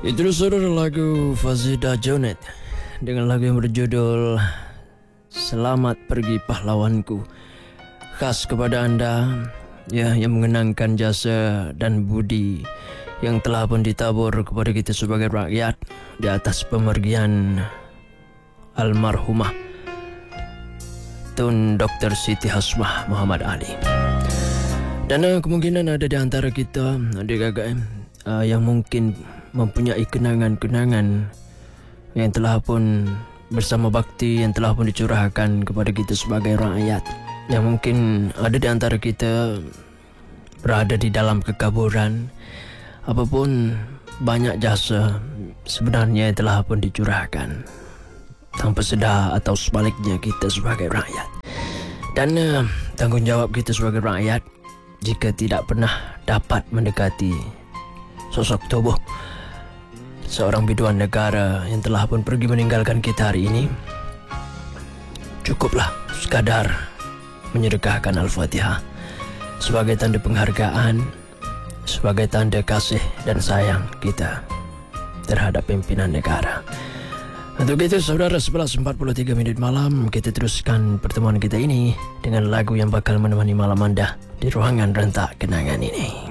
Itu saudara lagu Fazida Jonet dengan lagu yang berjudul Selamat Pergi Pahlawanku. Khas kepada anda ya, yang mengenangkan jasa dan budi yang telah pun ditabur kepada kita sebagai rakyat di atas pemergian almarhumah Tun Dr. Siti Hasmah Muhammad Ali. Dan kemungkinan ada di antara kita adik-adik yang mungkin mempunyai kenangan-kenangan yang telah pun bersama bakti yang telah pun dicurahkan kepada kita sebagai rakyat. Yang mungkin ada di antara kita berada di dalam kekaburan. Apapun banyak jasa sebenarnya yang telah pun dicurahkan tanpa sedar atau sebaliknya kita sebagai rakyat. Dan tanggungjawab kita sebagai rakyat jika tidak pernah dapat mendekati sosok tubuh seorang biduan negara yang telah pun pergi meninggalkan kita hari ini, cukuplah sekadar menyedekahkan Al-Fatihah sebagai tanda penghargaan, sebagai tanda kasih dan sayang kita terhadap pimpinan negara. Untuk itu saudara, 11.43 malam kita teruskan pertemuan kita ini dengan lagu yang bakal menemani malam anda di ruangan rentak kenangan ini.